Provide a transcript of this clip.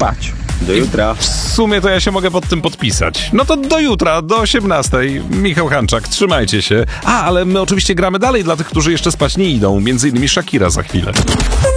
spać. Do jutra. W sumie to ja się mogę pod tym podpisać. No to do jutra, do 18:00. Michał Hanczak, trzymajcie się. Ale my oczywiście gramy dalej dla tych, którzy jeszcze spać nie idą. Między innymi Shakira za chwilę.